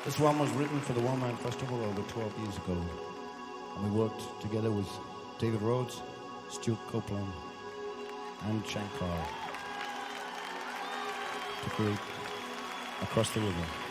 This one was written for the One Man Festival over 12 years ago. And we worked together with David Rhodes, Stuart Copeland, and Shankar to create Across the River.